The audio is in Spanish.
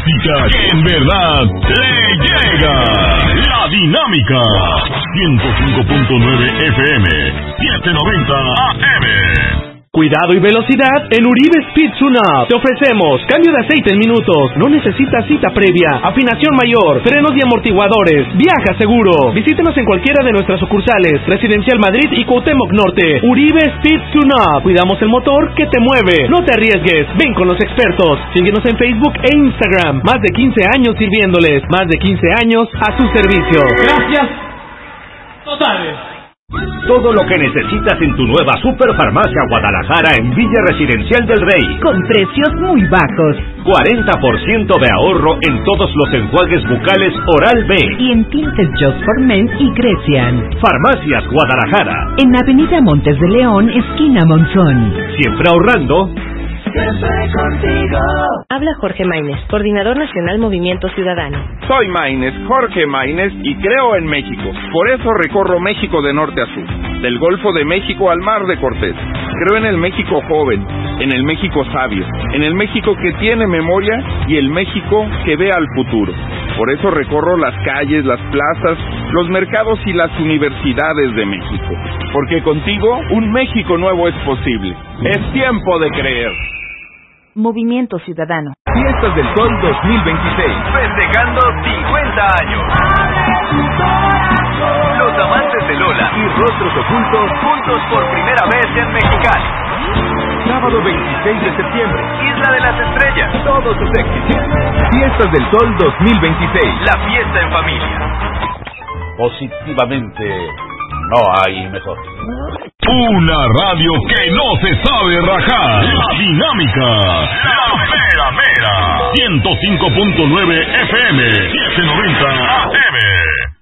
música que en verdad te llega. La Dinámica. 105.9 FM, 790 AM. Cuidado y velocidad en Uribe Speed Tune-Up. Te ofrecemos cambio de aceite en minutos. No necesitas cita previa. Afinación mayor, frenos y amortiguadores. Viaja seguro. Visítenos en cualquiera de nuestras sucursales. Residencial Madrid y Cuauhtémoc Norte. Uribe Speed Tune-Up. Cuidamos el motor que te mueve. No te arriesgues. Ven con los expertos. Síguenos en Facebook e Instagram. Más de 15 años sirviéndoles. Más de 15 años a su servicio. Gracias totales. Todo lo que necesitas en tu nueva Superfarmacia Guadalajara en Villa Residencial del Rey. Con precios muy bajos. 40% de ahorro en todos los enjuagues bucales Oral B. Y en tintes Just for Men y Grecian. Farmacias Guadalajara. En Avenida Montes de León, esquina Monzón. Siempre ahorrando. Siempre contigo. Habla Jorge Maínez, Coordinador Nacional Movimiento Ciudadano. Soy Maínez, Jorge Maínez, y creo en México. Por eso recorro México de norte a sur, del Golfo de México al Mar de Cortés. Creo en el México joven, en el México sabio, en el México que tiene memoria y el México que ve al futuro. Por eso recorro las calles, las plazas, los mercados y las universidades de México. Porque contigo, un México nuevo es posible. Es tiempo de creer. Movimiento Ciudadano. Fiestas del Sol 2026. Festejando 50 años. Los amantes de Lola y Rostros Ocultos juntos por primera vez en Mexicali. Sábado 26 de septiembre. Isla de las Estrellas. Todos sus éxitos. Fiestas del Sol 2026. La fiesta en familia. Positivamente no hay mejor. Una radio que no se sabe rajar. La Dinámica. La mera mera. 105.9 FM. 790